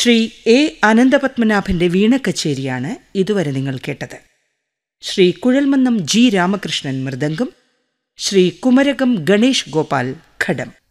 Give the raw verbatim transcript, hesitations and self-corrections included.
Shri A അനന്തപത്മനാഭന്റെ വീണക്കച്ചേരിയാണ് ഇതുവരെ നിങ്ങൾ കേട്ടത്. ശ്രീ കുഴൽമന്നം ജി രാമകൃഷ്ണൻ മൃദംഗം, ശ്രീ കുമരകം ഗണേഷ് ഗോപാൽ ഘടം.